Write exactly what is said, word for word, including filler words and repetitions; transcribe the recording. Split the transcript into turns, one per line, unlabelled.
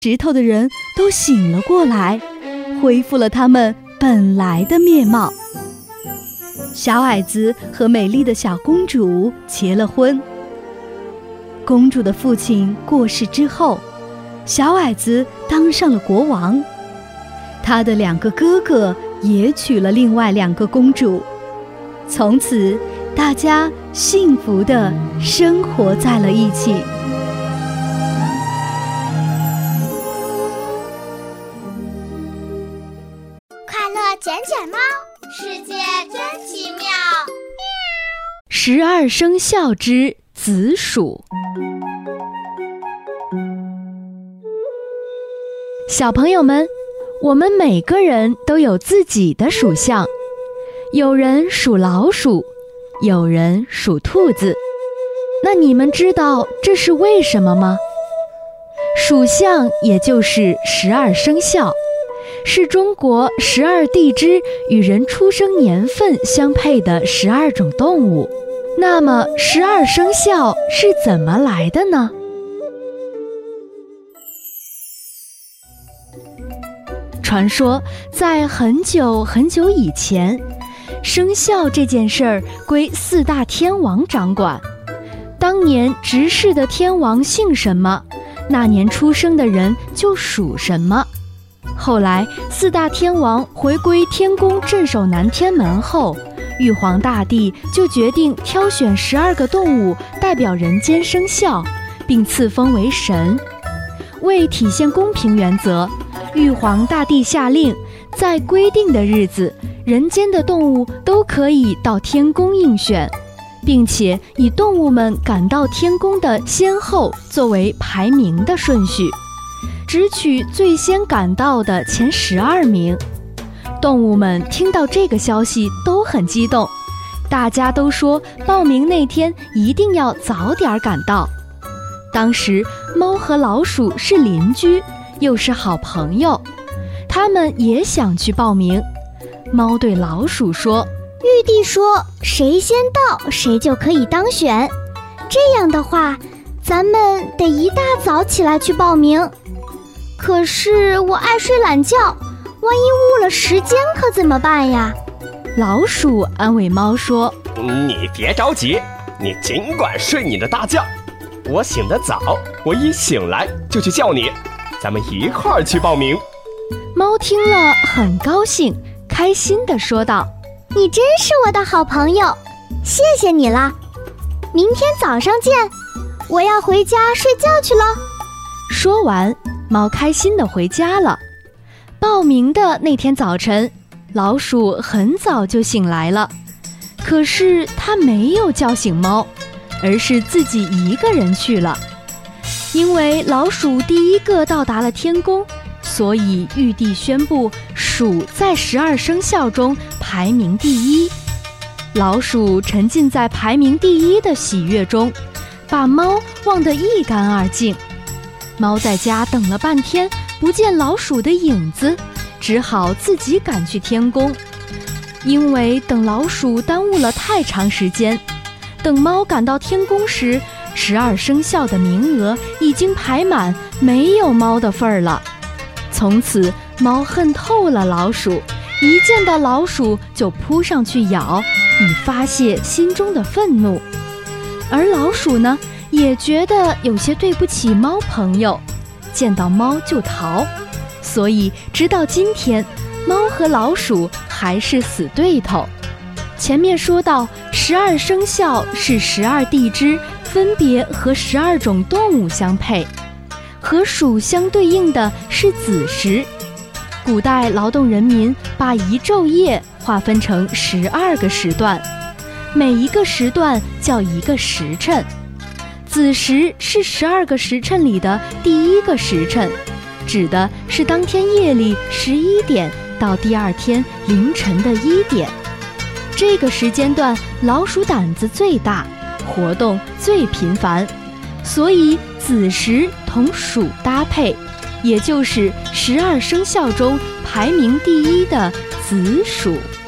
石头的人都醒了过来，恢复了他们本来的面貌。小矮子和美丽的小公主结了婚。公主的父亲过世之后，小矮子当上了国王，他的两个哥哥也娶了另外两个公主，从此大家幸福地生活在了一起。
快乐捡捡猫，世界真奇妙。
十二生肖之子鼠。小朋友们，我们每个人都有自己的属相，有人属老鼠，有人属兔子。那你们知道这是为什么吗？属相也就是十二生肖，是中国十二地支与人出生年份相配的十二种动物。那么十二生肖是怎么来的呢？传说在很久很久以前，生肖这件事儿归四大天王掌管。当年执事的天王姓什么，那年出生的人就属什么。后来四大天王回归天宫镇守南天门后，玉皇大帝就决定挑选十二个动物代表人间生肖，并赐封为神。为体现公平原则，玉皇大帝下令，在规定的日子，人间的动物都可以到天宫应选，并且以动物们赶到天宫的先后作为排名的顺序，只取最先赶到的前十二名。动物们听到这个消息都很激动，大家都说报名那天一定要早点赶到。当时猫和老鼠是邻居，又是好朋友，他们也想去报名。猫对老鼠说：
玉帝说谁先到谁就可以当选，这样的话咱们得一大早起来去报名。可是我爱睡懒觉，万一误了时间可怎么办呀？
老鼠安慰猫说：
你别着急，你尽管睡你的大觉，我醒得早，我一醒来就去叫你，咱们一块儿去报名。
猫听了很高兴，开心地说道：
你真是我的好朋友，谢谢你了，明天早上见，我要回家睡觉去了。
说完，猫开心地回家了。报名的那天早晨，老鼠很早就醒来了，可是它没有叫醒猫，而是自己一个人去了。因为老鼠第一个到达了天宫，所以玉帝宣布鼠在十二生肖中排名第一。老鼠沉浸在排名第一的喜悦中，把猫忘得一干二净。猫在家等了半天，不见老鼠的影子，只好自己赶去天宫。因为等老鼠耽误了太长时间，等猫赶到天宫时，十二生肖的名额已经排满，没有猫的份儿了。从此猫恨透了老鼠，一见到老鼠就扑上去咬，以发泄心中的愤怒。而老鼠呢，也觉得有些对不起猫朋友，见到猫就逃，所以直到今天，猫和老鼠还是死对头。前面说到，十二生肖是十二地支分别和十二种动物相配，和鼠相对应的是子时。古代劳动人民把一昼夜划分成十二个时段，每一个时段叫一个时辰。子时是十二个时辰里的第一个时辰，指的是当天夜里十一点到第二天凌晨的一点。这个时间段老鼠胆子最大，活动最频繁，所以子时同鼠搭配，也就是十二生肖中排名第一的子鼠。